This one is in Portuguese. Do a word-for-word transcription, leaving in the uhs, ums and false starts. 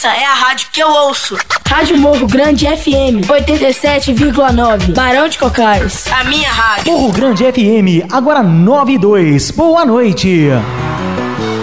Essa é a rádio que eu ouço. Rádio Morro Grande F M oitenta e sete vírgula nove, Barão de Cocais. A minha rádio. Morro Grande F M, agora nove e dois. Boa noite.